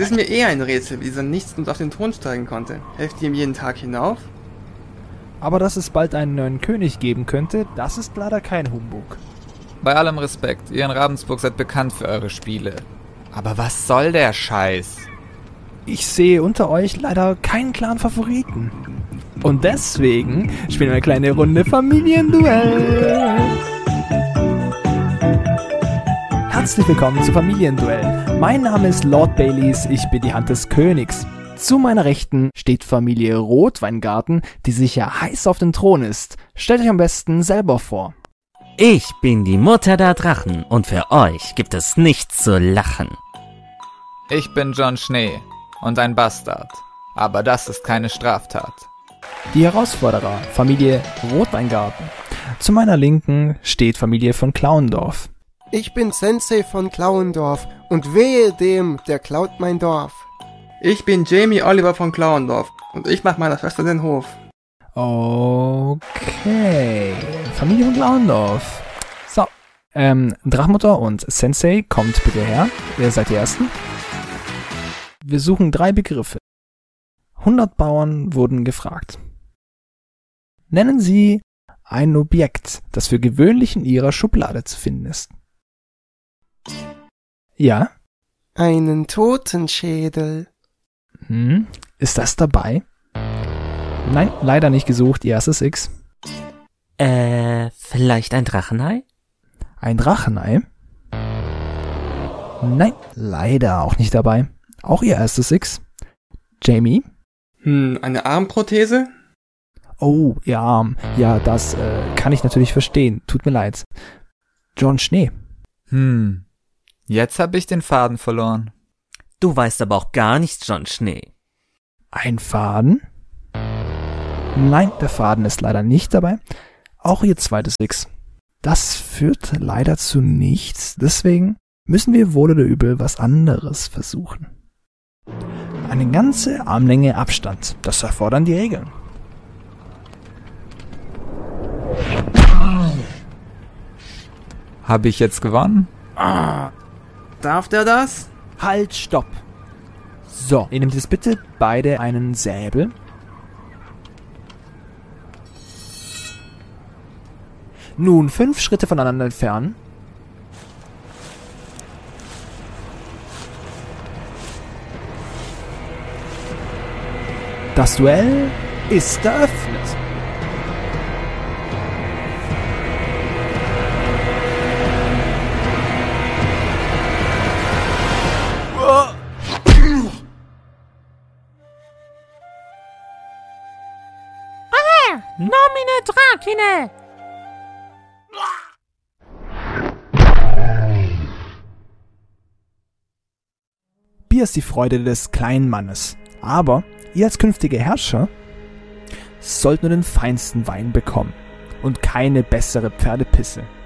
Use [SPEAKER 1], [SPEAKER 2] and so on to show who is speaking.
[SPEAKER 1] ist mir eher ein Rätsel, wie dieser Nichtsnutz auf den Thron steigen konnte. Helft ihr ihm jeden Tag hinauf?
[SPEAKER 2] Aber dass es bald einen neuen König geben könnte, das ist leider kein Humbug.
[SPEAKER 3] Bei allem Respekt, ihr in Ravensburg seid bekannt für eure Spiele. Aber was soll der Scheiß?
[SPEAKER 2] Ich sehe unter euch leider keinen klaren Favoriten. Und deswegen spielen wir eine kleine Runde Familienduell. Herzlich willkommen zu Familienduell. Mein Name ist Lord Baileys, ich bin die Hand des Königs. Zu meiner Rechten steht Familie Rotweingarten, die sicher heiß auf den Thron ist. Stellt euch am besten selber vor.
[SPEAKER 4] Ich bin die Mutter der Drachen und für euch gibt es nichts zu lachen.
[SPEAKER 3] Ich bin Jon Schnee und ein Bastard. Aber das ist keine Straftat.
[SPEAKER 2] Die Herausforderer, Familie Rotweingarten. Zu meiner Linken steht Familie von Klauendorf.
[SPEAKER 5] Ich bin Sensei von Klauendorf und wehe dem, der klaut mein Dorf.
[SPEAKER 1] Ich bin Jamie Oliver von Klauendorf und ich mach meiner Schwester den Hof.
[SPEAKER 2] Okay, Familie von Klauendorf. So, Drachmutter und Sensei, kommt bitte her. Ihr seid die Ersten. Wir suchen 3 Begriffe. 100 Bauern wurden gefragt. Nennen Sie ein Objekt, das für gewöhnlich in Ihrer Schublade zu finden ist. Ja?
[SPEAKER 5] Einen Totenschädel.
[SPEAKER 2] Ist das dabei? Nein, leider nicht gesucht. Ihr erstes X.
[SPEAKER 4] Vielleicht ein Drachenei?
[SPEAKER 2] Ein Drachenei? Nein, leider auch nicht dabei. Auch ihr erstes X. Jamie?
[SPEAKER 1] Eine Armprothese?
[SPEAKER 2] Oh, ihr Arm. Ja, das kann ich natürlich verstehen. Tut mir leid. Jon Schnee.
[SPEAKER 3] Jetzt habe ich den Faden verloren.
[SPEAKER 4] Du weißt aber auch gar nichts, Jon Schnee.
[SPEAKER 2] Ein Faden? Nein, der Faden ist leider nicht dabei. Auch ihr zweites X. Das führt leider zu nichts. Deswegen müssen wir wohl oder übel was anderes versuchen. Eine ganze Armlänge Abstand. Das erfordern die Regeln.
[SPEAKER 3] Habe ich jetzt gewonnen?
[SPEAKER 1] Darf der das?
[SPEAKER 2] Halt, stopp. So, ihr nehmt jetzt bitte beide einen Säbel. Nun 5 Schritte voneinander entfernen. Das Duell ist eröffnet.
[SPEAKER 6] Nomine Dracine!
[SPEAKER 2] Bier ist die Freude des kleinen Mannes. Aber ihr als künftige Herrscher sollt nur den feinsten Wein bekommen und keine bessere Pferdepisse.